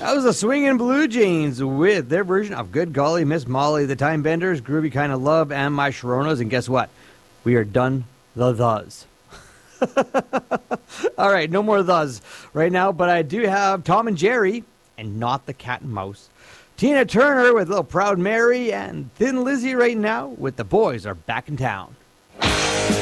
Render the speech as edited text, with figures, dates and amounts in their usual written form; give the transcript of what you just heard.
That was the Swingin' Blue Jeans with their version of Good Golly Miss Molly, the Time Benders, Groovy Kind of Love, and My Sharonas. And guess what? We are done the thes. All right, no more thes right now, but I do have Tom and Jerry and Not the Cat and Mouse. Tina Turner with Little Proud Mary, and Thin Lizzy right now with The Boys Are Back in Town.